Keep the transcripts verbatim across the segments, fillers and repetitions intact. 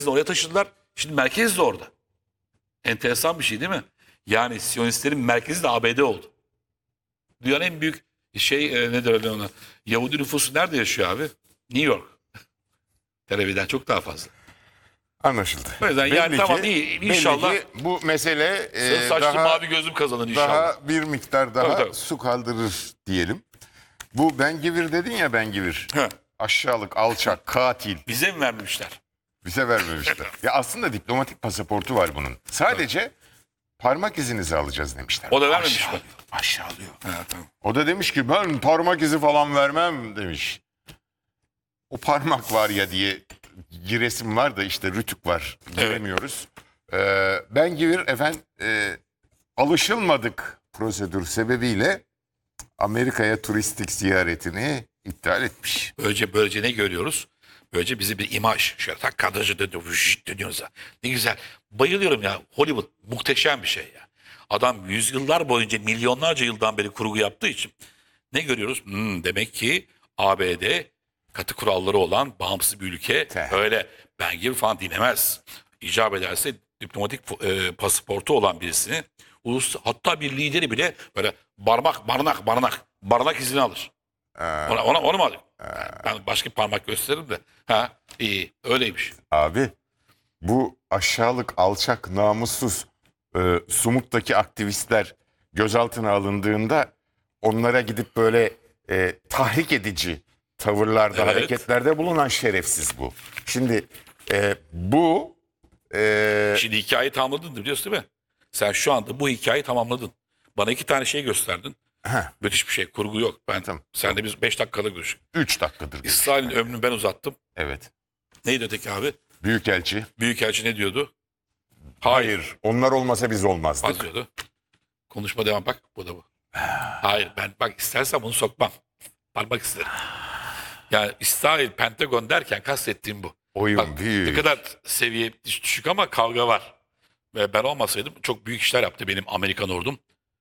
oraya taşıdılar. Şimdi merkez de orada. Enteresan bir şey değil mi? Yani Siyonistlerin merkezi de A B D oldu. Dünyanın en büyük şey e, ne derler ona? Yahudi nüfusu nerede yaşıyor abi? New York. Tel Aviv'den çok daha fazla. Anlaşıldı. O yüzden yani Belli tamam ki- iyi inşallah. belli ki bu mesele e, Sarı saçlı daha, mavi gözlüm kazanır inşallah. daha bir miktar daha Tabii, tabii. su kaldırır diyelim. Bu Bengivir dedin ya Bengivir. He. Aşağılık, alçak, katil. Bize mi vermemişler? Bize vermemişler. Ya aslında diplomatik pasaportu var bunun. Sadece parmak izinizi alacağız demişler. O da vermemiş mi? Aşağılıyor, aşağılıyor. Ha, tamam. O da demiş ki ben parmak izi falan vermem demiş. O parmak var ya diye giresim var da işte rütük var. Giremiyoruz. Ee, Bengivir efendim e, alışılmadık prosedür sebebiyle Amerika'ya turistik ziyaretini iptal etmiş. Böylece, böylece ne görüyoruz? Böylece bizi bir imaj. Şöyle tak kadraja dönüyor, vücut dönüyoruz ya. Ne güzel. Bayılıyorum ya. Hollywood muhteşem bir şey ya. Adam yüzyıllar boyunca milyonlarca yıldan beri kurgu yaptığı için ne görüyoruz? Hmm, demek ki A B D katı kuralları olan bağımsız bir ülke. Teh. Öyle ben gibi falan dinemez. İcap ederse diplomatik e, pasaportu olan birisini ulus, hatta bir lideri bile böyle parmak barınak barınak barınak izini alır. Ona, ona, onu mu alayım? Ben başka parmak gösteririm de. Ha iyi öyleymiş. Abi bu aşağılık, alçak, namussuz e, Sumut'taki aktivistler gözaltına alındığında onlara gidip böyle e, tahrik edici tavırlarda, Evet. hareketlerde bulunan şerefsiz bu. Şimdi e, bu e, Şimdi hikayeyi tamamladın biliyorsun değil mi? Sen şu anda bu hikayeyi tamamladın. Bana iki tane şey gösterdin. heh, Müthiş bir şey. Kurgu yok. Ben Tamam. sen de biz beş dakikada görüştük. üç dakikadır. İsrail'in ömrünü ben uzattım. Evet. Neydi öteki abi? Büyükelçi. Büyükelçi ne diyordu? Hayır. Onlar olmasa biz olmazdık. Az diyordu. Konuşma devam bak. Bu da bu. Hayır ben bak istersen bunu sokmam. Parmak isterim. Yani İsrail, Pentagon derken kastettiğim bu. Oyun Bak, büyük. ne kadar seviye düşük ama kavga var. Ve ben olmasaydım çok büyük işler yaptı benim Amerikan ordum.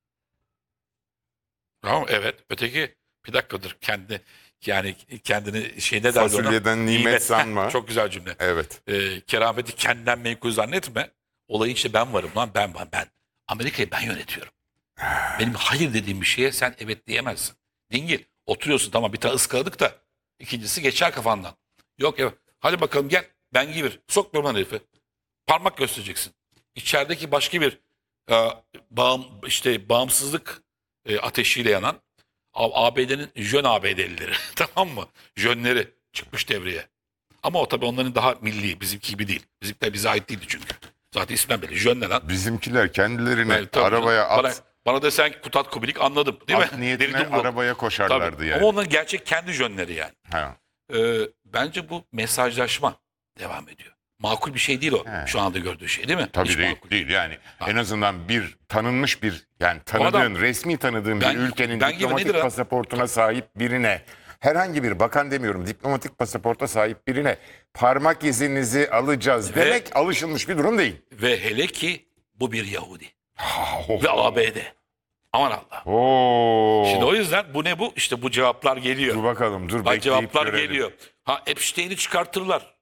Tamam evet. Öteki bir dakikadır kendi yani kendini şey ne derdi ona? Fasulyeden nimet sanma. Çok güzel cümle. Evet. Ee, kerameti kendinden menkul zannetme. Olayın işte ben varım lan ben ben ben. Amerika'yı ben yönetiyorum. Benim hayır dediğim bir şeye sen evet diyemezsin. Dingil. Oturuyorsun tamam bir tane ıskaladık da ikincisi geçer kafandan. Yok evet. Hadi bakalım gel. Ben gibir. Sokmuyorum lan herifi. Parmak göstereceksin. İçerideki başka bir e, bağım, işte bağımsızlık e, ateşiyle yanan A- ABD'nin jön A B D'lileri tamam mı? Jönleri çıkmış devreye. Ama o tabii onların daha milli bizimki gibi değil. Bizimkiler bize ait değildi çünkü. Zaten ismen belli. Jön ne lan? Bizimkiler kendilerini Evet, tabii arabaya canım. at, Bana, bana desen ki Kutat Kubilik anladım değil at mi? niyetine Deri Dumlov. arabaya koşarlardı Tabii. yani. Ama onların gerçek kendi jönleri yani. Ha. Ee, bence bu mesajlaşma devam ediyor. Makul bir şey değil o. He. Şu anda gördüğü şey değil mi? Tabii Hiç değil, makul değil yani. Ha. En azından bir tanınmış bir yani tanıdığın, adam- resmi tanıdığın Ben- bir ülkenin ben gibi diplomatik nedir ha? pasaportuna sahip birine herhangi bir bakan demiyorum diplomatik pasaporta sahip birine parmak izinizi alacağız Ve- demek alışılmış bir durum değil. Ve hele ki bu bir Yahudi. Oh. Ve A B D. Aman Allah. Oo. Şimdi o yüzden bu ne bu? İşte bu cevaplar geliyor. Dur bakalım dur Bak bekleyip cevaplar görelim. geliyor. Ha Epstein'i çıkartırlar.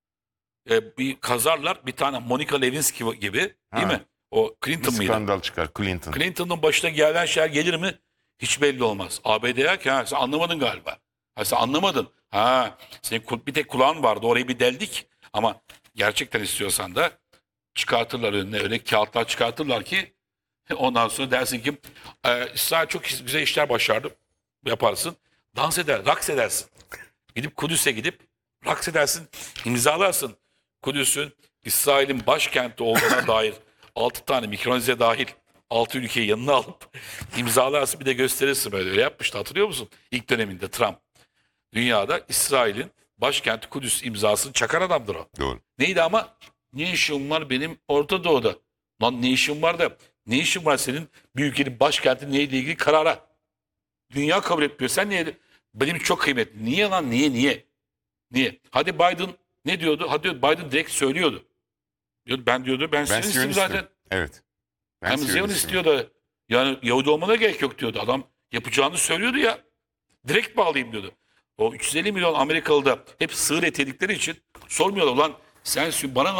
Ee, bir kazarlar bir tane Monica Lewinsky gibi değil Ha. mi? O Bir Clinton mıydı? skandal çıkar Clinton. Clinton'ın başına gelen şeyler gelir mi? Hiç belli olmaz. A B D'ye ki ha, sen anlamadın galiba. Ha, sen anlamadın. Ha, senin kul- bir tek kulağın vardı orayı bir deldik. Ama gerçekten istiyorsan da çıkartırlar önüne öyle kağıtlar çıkartırlar ki ondan sonra dersin ki e, İsrail çok güzel işler başardı. Yaparsın. Dans eder, raks edersin. Gidip Kudüs'e gidip raks edersin, imzalarsın. Kudüs'ün İsrail'in başkenti olduğuna dair altı tane Mikronize dahil altı ülkeyi yanına alıp imzalarsın bir de gösterirsin böyle. Öyle yapmıştı hatırlıyor musun? İlk döneminde Trump. Dünyada İsrail'in başkenti Kudüs imzasını çakan adamdır o. Doğru. Neydi ama? Ne işim var benim Orta Doğu'da? Lan ne işim var da ne işin var senin bir ülkenin başkenti neyle ilgili karara? Dünya kabul etmiyor. Sen niye? Benim çok kıymetli. Niye lan? Niye? Niye? Niye? Hadi Biden ne diyordu? Hadi Biden direkt söylüyordu. Diyordu, ben diyordu ben, Ben Siyonistim Siyonistim. zaten. Evet. Ben Hem Ziyonist Siyonistim. diyor da yani Yahudi olmana gerek yok diyordu. Adam yapacağını söylüyordu ya. Direkt bağlayayım diyordu. O üç yüz elli milyon Amerikalı da hep sığır eti yedikleri için sormuyorlar. Ulan sen bana